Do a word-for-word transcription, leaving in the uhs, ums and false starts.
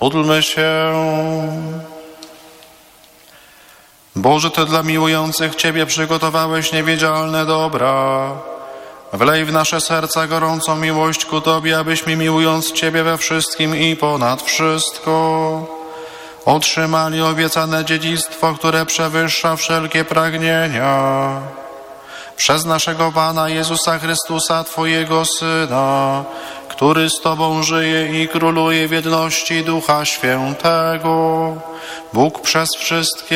Módlmy się. Boże, Ty dla miłujących Ciebie przygotowałeś niewidzialne dobra. Wlej w nasze serca gorącą miłość ku Tobie, abyśmy miłując Ciebie we wszystkim i ponad wszystko otrzymali obiecane dziedzictwo, które przewyższa wszelkie pragnienia. Przez naszego Pana Jezusa Chrystusa, Twojego Syna, który z Tobą żyje i króluje w jedności Ducha Świętego, Bóg przez wszystkie